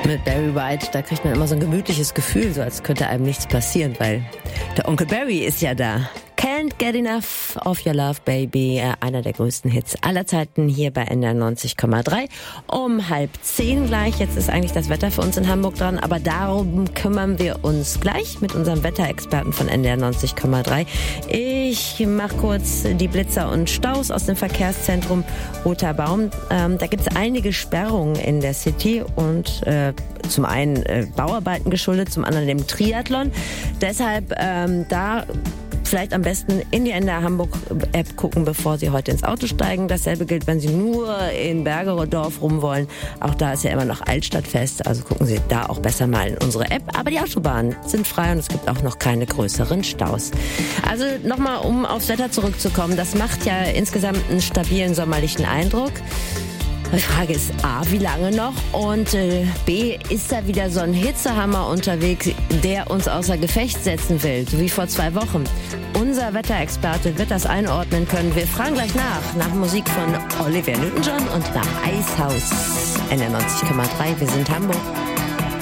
mit Barry White, da kriegt man immer so ein gemütliches Gefühl, so als könnte einem nichts passieren, weil der Onkel Barry ist ja da. Can't Get Enough of Your Love, Baby, einer der größten Hits aller Zeiten hier bei NDR 90,3. Um 9:30 gleich, jetzt ist eigentlich das Wetter für uns in Hamburg dran, aber darum kümmern wir uns gleich mit unserem Wetterexperten von NDR 90,3. Ich mache kurz die Blitzer und Staus aus dem Verkehrszentrum Roter Baum. Da gibt es einige Sperrungen in der City und zum einen Bauarbeiten geschuldet, zum anderen dem Triathlon. Deshalb da vielleicht am besten in die NDR Hamburg App gucken, bevor Sie heute ins Auto steigen. Dasselbe gilt, wenn Sie nur in Bergedorf rum wollen. Auch da ist ja immer noch Altstadtfest, also gucken Sie da auch besser mal in unsere App. Aber die Autobahnen sind frei und es gibt auch noch keine größeren Staus. Also nochmal, um aufs Wetter zurückzukommen, das macht ja insgesamt einen stabilen sommerlichen Eindruck. Die Frage ist A, wie lange noch? Und B, ist da wieder so ein Hitzehammer unterwegs, der uns außer Gefecht setzen will, so wie vor 2 Wochen? Unser Wetterexperte wird das einordnen können. Wir fragen gleich nach Musik von Olivia Newton-John und nach Eishaus. NDR 90,3, wir sind Hamburg.